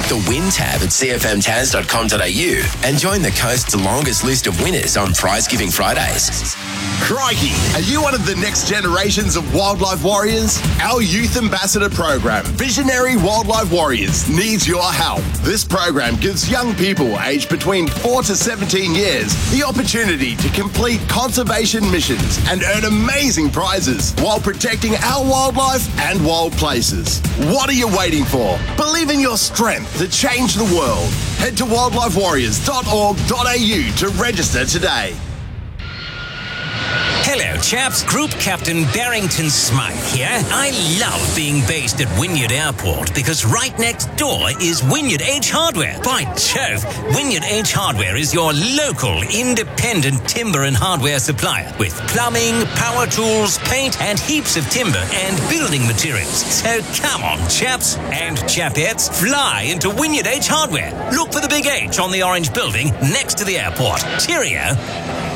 Click the Win tab at cfmtaz.com.au and join the coast's longest list of winners on Prize Giving Fridays. Crikey! Are you one of the next generations of wildlife warriors? Our youth ambassador program, Visionary Wildlife Warriors, needs your help. This program gives young people aged between 4 to 17 years the opportunity to complete conservation missions and earn amazing prizes while protecting our wildlife and wild places. What are you waiting for? Believe in your strength to change the world. Head to wildlifewarriors.org.au to register today. Hello, chaps. Group Captain Barrington Smythe here. I love being based at Wynyard Airport because right next door is Wynyard H Hardware. By Jove, Wynyard H Hardware is your local independent timber and hardware supplier with plumbing, power tools, paint, and heaps of timber and building materials. So come on, chaps and chapettes, fly into Wynyard H Hardware. Look for the big H on the orange building next to the airport. Cheerio.